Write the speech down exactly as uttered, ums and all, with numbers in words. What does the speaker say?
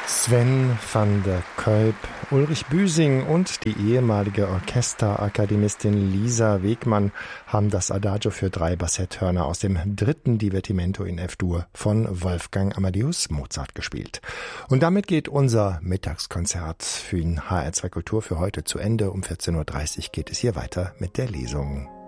Sven van der Kolp, Ulrich Büsing und die ehemalige Orchesterakademistin Lisa Wegmann haben das Adagio für drei Bassetthörner aus dem dritten Divertimento in F-Dur von Wolfgang Amadeus Mozart gespielt. Und damit geht unser Mittagskonzert für den H R zwei Kultur für heute zu Ende. Um vierzehn Uhr dreißig geht es hier weiter mit der Lesung.